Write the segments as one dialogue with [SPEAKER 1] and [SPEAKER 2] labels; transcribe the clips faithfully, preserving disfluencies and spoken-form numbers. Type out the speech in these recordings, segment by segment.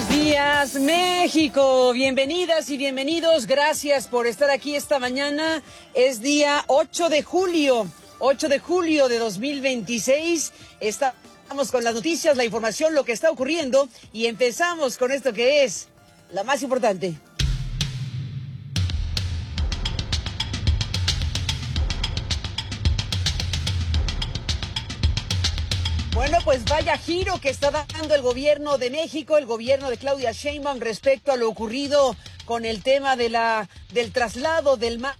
[SPEAKER 1] Buenos días, México. Bienvenidas y bienvenidos. Gracias por estar aquí esta mañana. Es día ocho de julio, ocho de julio de dos mil veintiséis. Estamos con las noticias, la información, lo que está ocurriendo y empezamos con esto que es la más importante. Bueno, pues vaya giro que está dando el gobierno de México, el gobierno de Claudia Sheinbaum respecto a lo ocurrido con el tema de la del traslado del Mayo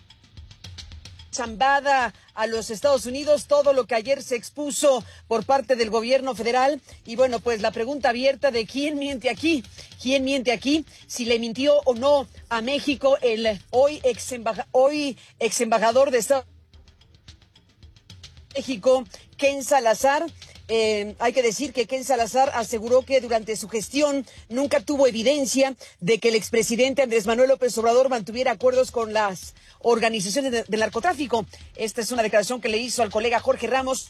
[SPEAKER 1] Zambada a los Estados Unidos, todo lo que ayer se expuso por parte del gobierno federal. Y bueno, pues la pregunta abierta de quién miente aquí, quién miente aquí, si le mintió o no a México el hoy ex, embaja, hoy ex embajador de Estados Unidos México, Ken Salazar. Eh, hay que decir que Ken Salazar aseguró que durante su gestión nunca tuvo evidencia de que el expresidente Andrés Manuel López Obrador mantuviera acuerdos con las organizaciones de, de narcotráfico. Esta es una declaración que le hizo al colega Jorge Ramos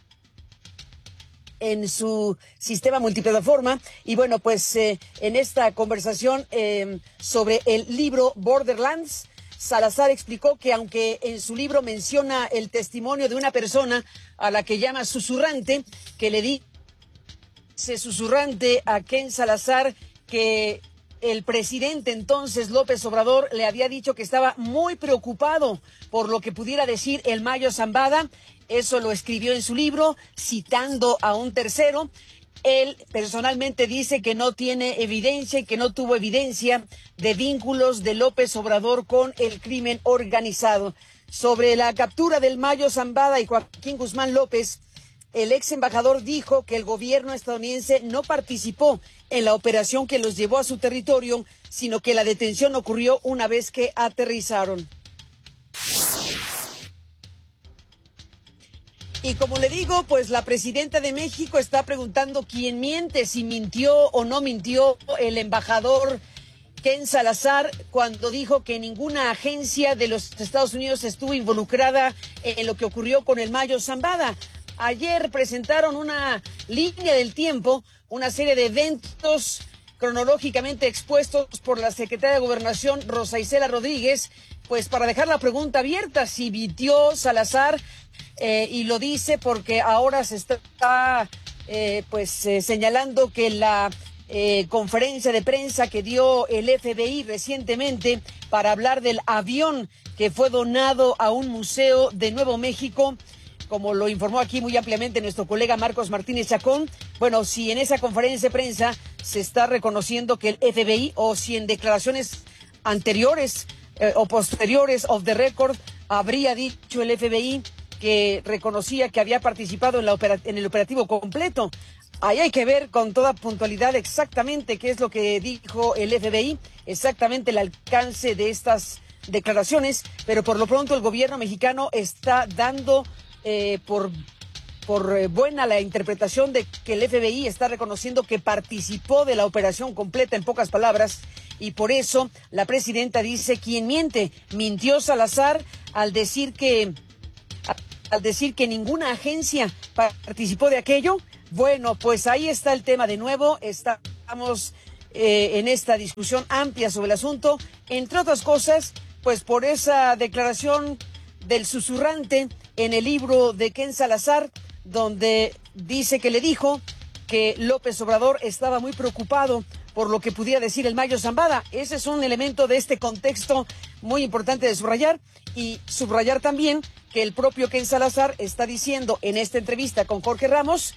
[SPEAKER 1] en su sistema multiplataforma. Y bueno, pues eh, en esta conversación eh, sobre el libro Borderlands, Salazar explicó que aunque en su libro menciona el testimonio de una persona a la que llama susurrante, que le dice susurrante a Ken Salazar que el presidente entonces López Obrador le había dicho que estaba muy preocupado por lo que pudiera decir el Mayo Zambada. Eso lo escribió en su libro, citando a un tercero. Él personalmente dice que no tiene evidencia y que no tuvo evidencia de vínculos de López Obrador con el crimen organizado. Sobre la captura del Mayo Zambada y Joaquín Guzmán López, el ex embajador dijo que el gobierno estadounidense no participó en la operación que los llevó a su territorio, sino que la detención ocurrió una vez que aterrizaron. Y como le digo, pues la presidenta de México está preguntando quién miente, si mintió o no mintió el embajador Ken Salazar cuando dijo que ninguna agencia de los Estados Unidos estuvo involucrada en lo que ocurrió con el Mayo Zambada. Ayer presentaron una línea del tiempo, una serie de eventos cronológicamente expuestos por la secretaria de Gobernación, Rosa Isela Rodríguez, pues para dejar la pregunta abierta, si mintió Salazar. Eh, y lo dice porque ahora se está eh, pues eh, señalando que la eh, conferencia de prensa que dio el F B I recientemente para hablar del avión que fue donado a un museo de Nuevo México, como lo informó aquí muy ampliamente nuestro colega Marcos Martínez Chacón, bueno, si en esa conferencia de prensa se está reconociendo que el F B I o si en declaraciones anteriores eh, o posteriores of the record habría dicho el F B I que reconocía que había participado en, la opera, en el operativo completo. Ahí hay que ver con toda puntualidad exactamente qué es lo que dijo el F B I, exactamente el alcance de estas declaraciones, pero por lo pronto el gobierno mexicano está dando eh, por, por eh, buena la interpretación de que el F B I está reconociendo que participó de la operación completa, en pocas palabras, y por eso la presidenta dice, ¿quién miente? Mintió Salazar al decir que al decir que ninguna agencia participó de aquello. Bueno, pues ahí está el tema de nuevo. Estamos eh, en esta discusión amplia sobre el asunto, entre otras cosas, pues por esa declaración del susurrante en el libro de Ken Salazar, donde dice que le dijo que López Obrador estaba muy preocupado por lo que pudiera decir el Mayo Zambada. Ese es un elemento de este contexto muy importante de subrayar, y subrayar también que el propio Ken Salazar está diciendo en esta entrevista con Jorge Ramos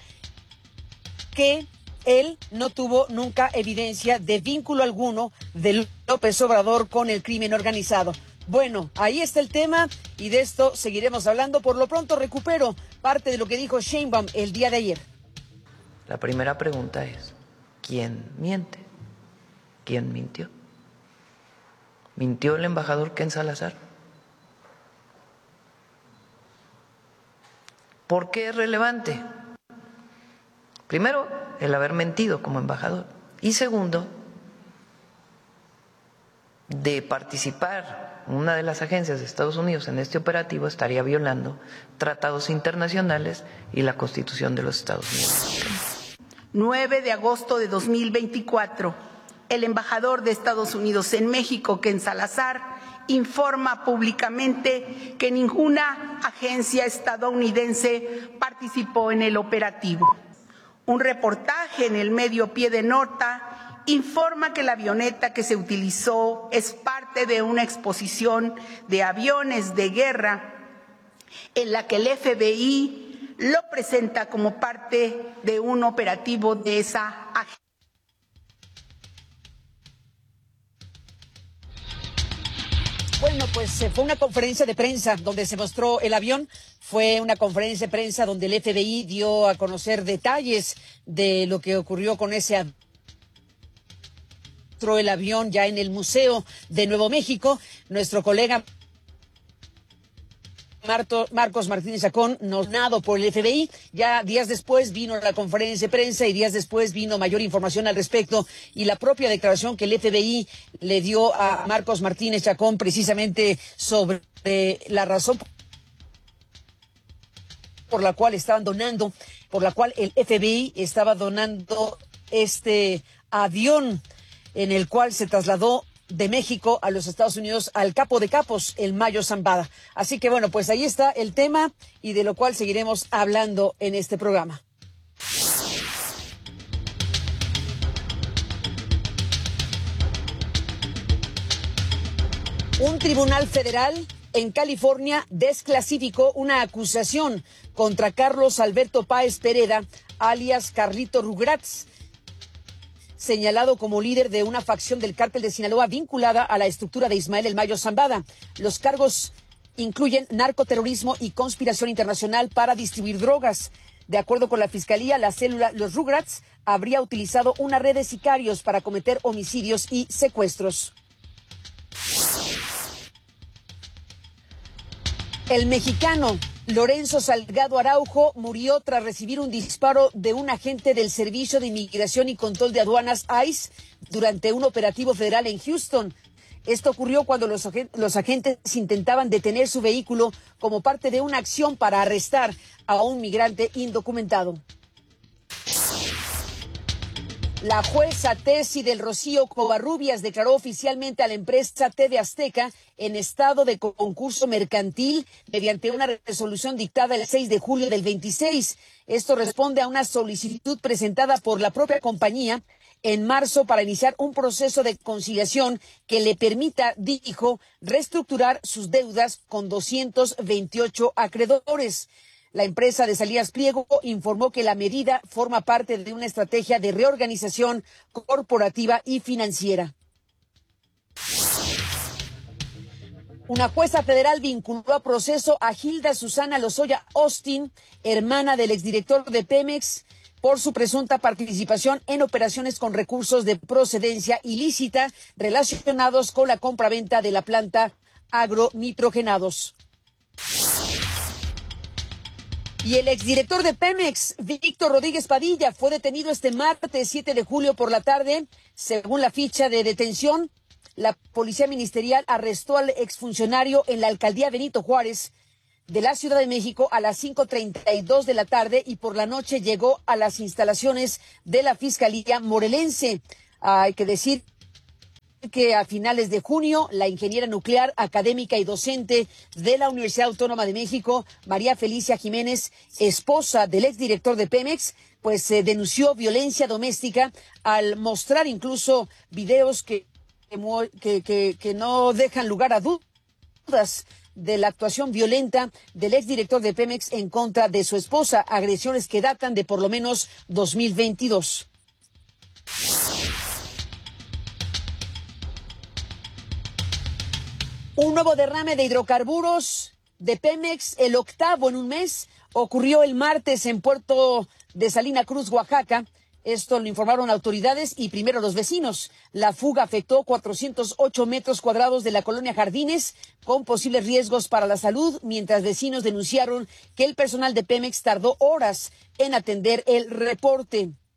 [SPEAKER 1] que él no tuvo nunca evidencia de vínculo alguno de López Obrador con el crimen organizado. Bueno, ahí está el tema y de esto seguiremos hablando. Por lo pronto recupero parte de lo que dijo Sheinbaum el día de ayer.
[SPEAKER 2] La primera pregunta es, ¿quién miente? ¿Quién mintió? ¿Mintió el embajador Ken Salazar? ¿Por qué es relevante? Primero, el haber mentido como embajador. Y segundo, de participar una de las agencias de Estados Unidos en este operativo estaría violando tratados internacionales y la Constitución de los Estados Unidos.
[SPEAKER 3] nueve de agosto de dos mil veinticuatro, el embajador de Estados Unidos en México, Ken Salazar, informa públicamente que ninguna agencia estadounidense participó en el operativo. Un reportaje en el medio Pie de Nota informa que la avioneta que se utilizó es parte de una exposición de aviones de guerra en la que el F B I lo presenta como parte de un operativo de esa agencia.
[SPEAKER 1] Bueno, pues fue una conferencia de prensa donde se mostró el avión. Fue una conferencia de prensa donde el F B I dio a conocer detalles de lo que ocurrió con ese avión. El avión ya en el Museo de Nuevo México. Nuestro colega Marto, Marcos Martínez Chacón, nombrado por el F B I. Ya días después vino la conferencia de prensa y días después vino mayor información al respecto y la propia declaración que el F B I le dio a Marcos Martínez Chacón precisamente sobre eh, la razón por la cual estaban donando, por la cual el F B I estaba donando este avión en el cual se trasladó de México a los Estados Unidos al capo de capos, el Mayo Zambada. Así que bueno, pues ahí está el tema y de lo cual seguiremos hablando en este programa. Un tribunal federal en California desclasificó una acusación contra Carlos Alberto Páez Pereda, alias Carlito Rugrats, señalado como líder de una facción del cártel de Sinaloa vinculada a la estructura de Ismael El Mayo Zambada. Los cargos incluyen narcoterrorismo y conspiración internacional para distribuir drogas. De acuerdo con la Fiscalía, la célula Los Rugrats habría utilizado una red de sicarios para cometer homicidios y secuestros. El mexicano Lorenzo Salgado Araujo murió tras recibir un disparo de un agente del Servicio de Inmigración y Control de Aduanas I C E durante un operativo federal en Houston. Esto ocurrió cuando los, ag- los agentes intentaban detener su vehículo como parte de una acción para arrestar a un migrante indocumentado. La jueza Tessy del Rocío Covarrubias declaró oficialmente a la empresa T V Azteca en estado de concurso mercantil mediante una resolución dictada el seis de julio del veintiséis. Esto responde a una solicitud presentada por la propia compañía en marzo para iniciar un proceso de conciliación que le permita, dijo, reestructurar sus deudas con doscientos veintiocho acreedores. La empresa de Salinas Pliego informó que la medida forma parte de una estrategia de reorganización corporativa y financiera. Una jueza federal vinculó a proceso a Hilda Susana Lozoya Austin, hermana del exdirector de Pemex, por su presunta participación en operaciones con recursos de procedencia ilícita relacionados con la compraventa de la planta agronitrogenados. Y el exdirector de Pemex, Víctor Rodríguez Padilla, fue detenido este martes siete de julio por la tarde. Según la ficha de detención, la Policía Ministerial arrestó al exfuncionario en la alcaldía Benito Juárez de la Ciudad de México a las cinco treinta y dos de la tarde y por la noche llegó a las instalaciones de la Fiscalía Morelense. Hay que decir que a finales de junio, la ingeniera nuclear, académica y docente de la Universidad Autónoma de México, María Felicia Jiménez, esposa del exdirector de Pemex, pues se eh, denunció violencia doméstica al mostrar incluso videos que, que, que, que no dejan lugar a dudas de la actuación violenta del exdirector de Pemex en contra de su esposa, agresiones que datan de por lo menos dos mil veintidós. Un nuevo derrame de hidrocarburos de Pemex, el octavo en un mes, ocurrió el martes en Puerto de Salina Cruz, Oaxaca. Esto lo informaron autoridades y primero los vecinos. La fuga afectó cuatrocientos ocho metros cuadrados de la colonia Jardines, con posibles riesgos para la salud, mientras vecinos denunciaron que el personal de Pemex tardó horas en atender el reporte.